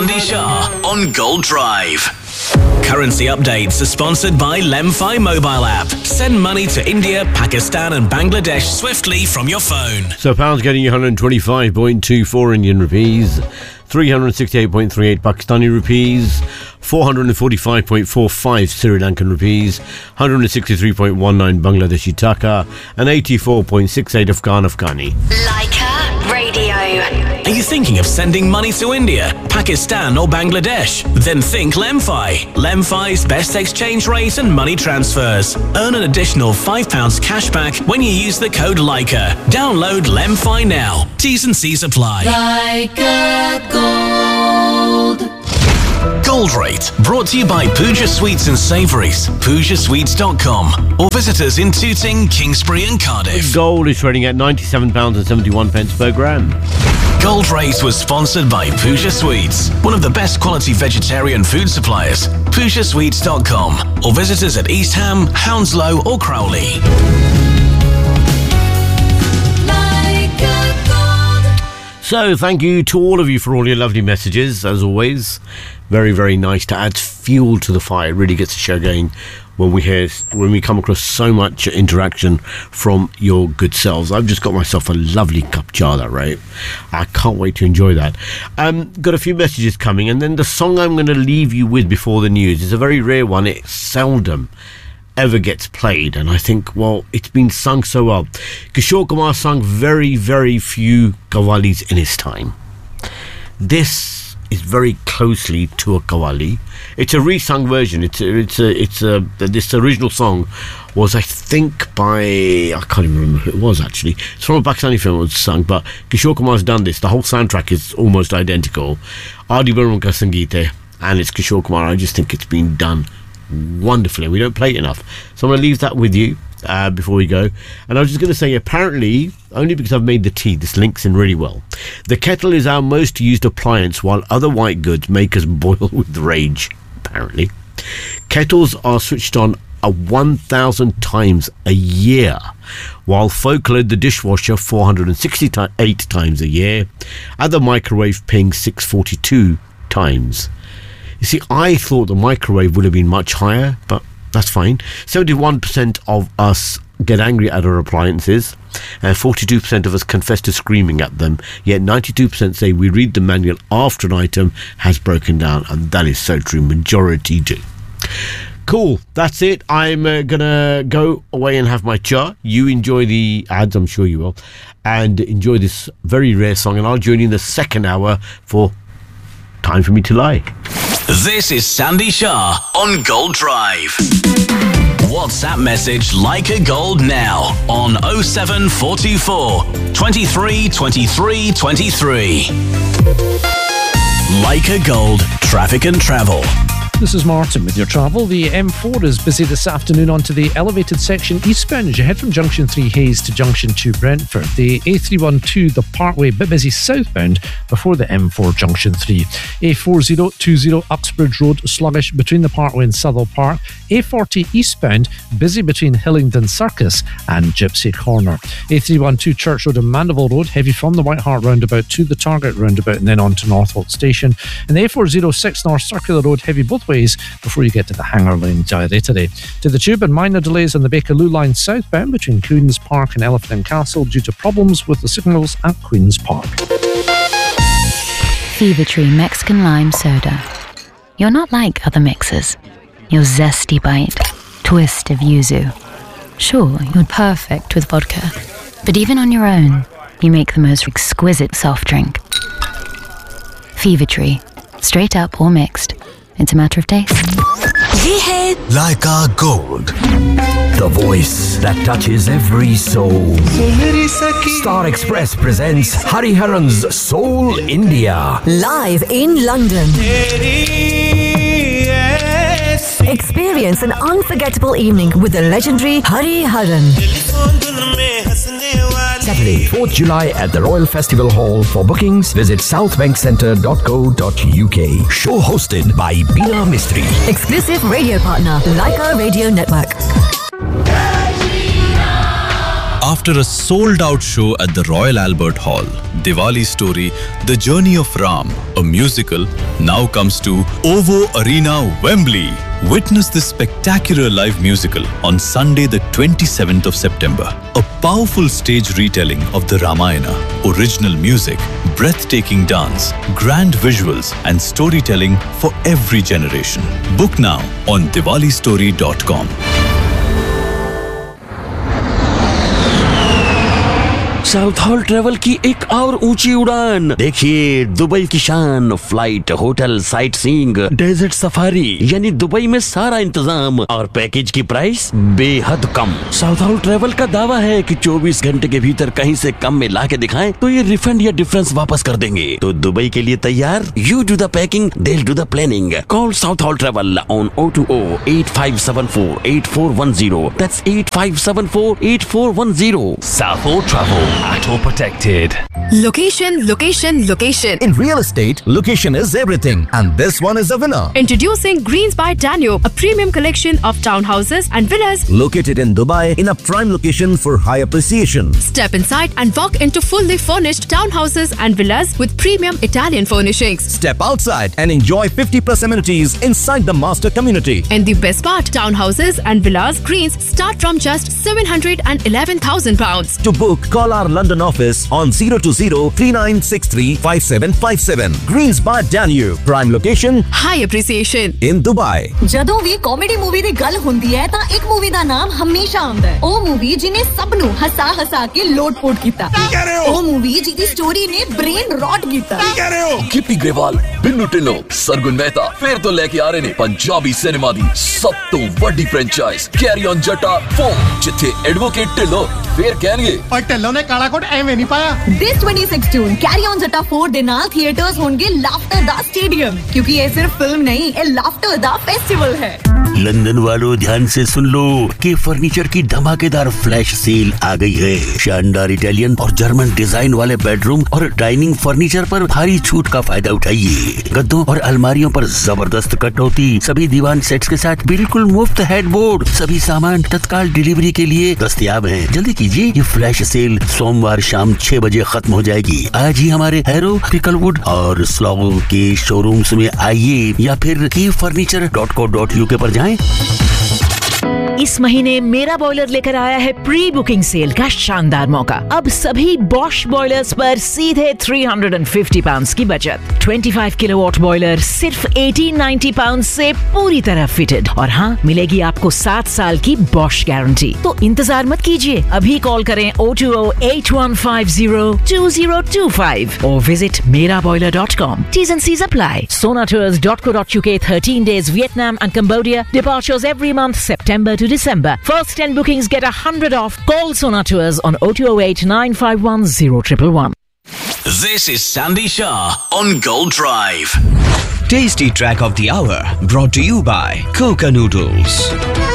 Sandy Shah on Gold Drive. Currency updates are sponsored by Lemfi mobile app. Send money to India, Pakistan and Bangladesh swiftly from your phone. So pounds getting you 125.24 Indian rupees, 368.38 Pakistani rupees, 445.45 Sri Lankan rupees, 163.19 Bangladeshi taka, and 84.68 Afghani. Leica Radio. Are you thinking of sending money to India, Pakistan or Bangladesh? Then think Lemfi. Lemfi's best exchange rate and money transfers. Earn an additional £5 cashback when you use the code Leica. Download Lemfi now. T's and C's apply. Leica Gold. Gold Rate, brought to you by Pooja Sweets and Savouries, PoojaSweets.com, or visit us in Tooting, Kingsbury and Cardiff. Gold is trading at £97.71 per gram. Gold Rate was sponsored by Pooja Sweets, one of the best quality vegetarian food suppliers. PoojaSweets.com, or visit us at East Ham, Hounslow or Crowley. So thank you to all of you for all your lovely messages, as always. Very, very nice to add fuel to the fire. It really gets the show going when we come across so much interaction from your good selves. I've just got myself a lovely cup chada, right? I can't wait to enjoy that. Got a few messages coming, and then the song I'm going to leave you with before the news is a very rare one. It seldom ever gets played, and I think, well, it's been sung so well. Kishore Kumar sung very, very few qawwalis in his time. This is very closely to a qawwali. It's a resung version. This original song was, I think, by, I can't even remember who it was actually. It's from a Pakistani film. It was sung, but Kishore Kumar's done this. The whole soundtrack is almost identical. Adi Burman ka sangeet hai, and it's Kishore Kumar. I just think it's been done wonderfully. We don't play it enough, so I'm going to leave that with you before we go. And I was just going to say, apparently, only because I've made the tea, this links in really well. The kettle is our most used appliance, while other white goods make us boil with rage. Apparently, kettles are switched on 1,000 times a year, while folk load the dishwasher 468 times a year, and the microwave pings 642 times. You see, I thought the microwave would have been much higher, but that's fine. 71% of us get angry at our appliances, and 42% of us confess to screaming at them, yet 92% say we read the manual after an item has broken down, and that is so true. Majority do. Cool, that's it. I'm gonna go away and have my cha. You enjoy the ads, I'm sure you will, and enjoy this very rare song, and I'll join you in the second hour for Time for Me to Lie. This is Sandy Shah on Gold Drive. WhatsApp message Leica Gold now on 07424 23 23 23. Leica Gold, traffic and travel. This is Martin with your travel. The M4 is busy this afternoon onto the elevated section eastbound as you head from Junction 3 Hayes to Junction 2 Brentford. The A312, the Parkway, a bit busy southbound before the M4 Junction 3. A4020 Uxbridge Road, sluggish between the Parkway and Southall Park. A40 eastbound, busy between Hillingdon Circus and Gypsy Corner. A312 Church Road and Mandeville Road, heavy from the White Hart roundabout to the Target roundabout and then on to Northwold Station. And the A406 North Circular Road, heavy both ways before you get to the Hanger Lane Gyratory. To the Tube, and minor delays on the Bakerloo line southbound between Queen's Park and Elephant and Castle due to problems with the signals at Queen's Park. Fever Tree Mexican Lime Soda. You're not like other mixers. Your zesty bite, twist of yuzu. Sure, you're perfect with vodka, but even on your own, you make the most exquisite soft drink. Fever Tree, straight up or mixed. It's a matter of taste. Leica Gold, the voice that touches every soul. Star Express presents Hariharan's Soul India. Live in London. Experience an unforgettable evening with the legendary Hariharan. Saturday, 4th July at the Royal Festival Hall. For bookings, visit southbankcentre.co.uk. Show hosted by Beena Mistry. Exclusive radio partner, Leica Radio Network. after a sold-out show at the Royal Albert Hall. Diwali Story, The Journey of Ram, a musical, now comes to OVO Arena, Wembley. Witness this spectacular live musical on Sunday the 27th of September. A powerful stage retelling of the Ramayana, original music, breathtaking dance, grand visuals and storytelling for every generation. Book now on diwalistory.com. South hall travel की एक और ऊंची उड़ान। देखिए Dubai की शान, flight, hotel, sight seeing, desert safari, यानी Dubai में सारा इंतजाम और पैकेज की प्राइस बेहद कम। साउथ हॉल ट्रेवल का दावा है कि 24 घंटे के भीतर कहीं से कम में ला के दिखाएं तो ये रिफंड या डिफरेंस वापस कर देंगे। तो दुबई के लिए तैयार? You do the packing, they'll do the planning. Call South Hall Travel on 020-8574-8410. That's 8574-8410. South Hall Travel. Auto protected. Location, location, location. In real estate, location is everything, and this one is a winner. Introducing Greens by Danube, a premium collection of townhouses and villas located in Dubai in a prime location for high appreciation. Step inside and walk into fully furnished townhouses and villas with premium Italian furnishings. Step outside and enjoy 50+ amenities inside the master community. And the best part, townhouses and villas Greens start from just £711,000. To book, call our London office on 020-3963-5757. Greens by Danube, prime location, high appreciation in Dubai. ਜਦੋਂ ਵੀ comedy movie ਦੀ ਗੱਲ ਹੁੰਦੀ ਹੈ ਤਾਂ ਇੱਕ movie ਦਾ ਨਾਮ ਹਮੇਸ਼ਾ ਆਉਂਦਾ ਹੈ। ਉਹ ਮੂਵੀ ਜਿਹਨੇ ਸਭ ਨੂੰ ਹਸਾ ਕੇ ਲੋਟ-ਪੋਟ ਕੀਤਾ। ਉਹ ਮੂਵੀ ਜਿਹਦੀ ਸਟੋਰੀ ਨੇ ਬ੍ਰੇਨ ਰੌਟ ਕੀਤਾ। ਗਿੱਪੀ ਗਰੇਵਾਲ, ਬਿੰਨੂ ਢਿੱਲੋਂ, ਸਰਗੁਣ ਮਹਿਤਾ ਫਿਰ ਤੋਂ ਲੈ ਕੇ ਆ ਰਹੇ ਨੇ ਪੰਜਾਬੀ ਸਿਨੇਮਾ ਦੀ ਸਭ ਤੋਂ ਵੱਡੀ ਫਰੈਂਚਾਈਜ਼ ਕੈਰੀ ਔਨ ਜੱਟਾ 4, ਜਿੱਥੇ ਐਡਵੋਕੇਟ ਢਿੱਲੋਂ ਫਿਰ ਕਹਿਣਗੇ ਪਰ ਢਿੱਲੋਂ ਨੇ ਕਾਲਾ ਕੋਟ ਐਵੇਂ ਨਹੀਂ ਪਾਇਆ। This 2016 Carry On Jatta 4 ਦੇ ਨਾਲ ਥੀਏਟਰਸ ਹੋਣਗੇ ਲਾਫਟਰ ਦਾ ਸਟੇਡੀਅਮ, क्योंकि ये सिर्फ फिल्म नहीं, ये लाफ्टर दा फेस्टिवल है। लंदन वालों ध्यान से सुन लो कि फर्नीचर की धमाकेदार फ्लैश सेल आ गई है। शानदार इटालियन और जर्मन डिजाइन वाले बेडरूम और डाइनिंग फर्नीचर पर भारी छूट का फायदा उठाइए। गद्दों और अलमारियों पर जबरदस्त कटौती, सभी दीवान सेट्स के साथ बिल्कुल मुफ्त हेडबोर्ड, सभी सामान तत्काल डिलीवरी के लिए दस्तयाब हैं। जल्दी कीजिए, ये फ्लैश सेल सोमवार शाम 6 बजे खत्म हो जाएगी। आज ही हमारे हैरो, पिकलवुड और स्लॉगो के शोरूम्स में आइए या फिर keyfurniture.co.uk पर जाएं। इस महीने मेरा बॉयलर लेकर आया है प्री बुकिंग सेल का शानदार मौका। अब सभी बॉश बॉयलर्स पर सीधे £350 की बचत। 25 किलोवाट बॉयलर सिर्फ £1890 से पूरी तरह फिटेड, और हाँ, मिलेगी आपको 7 साल की बॉश गारंटी। तो इंतजार मत कीजिए, अभी कॉल करें 020-8150-2025 और visit meraboiler.com. T's and C's apply. sonatours.co.uk 13 days Vietnam and Cambodia. Departures every month September to December. First 10 bookings get 100 off. Call Sona Tours on 0208-951-0111. This is Sandy Shah on Gold Drive. Tasty track of the hour brought to you by Coca Noodles.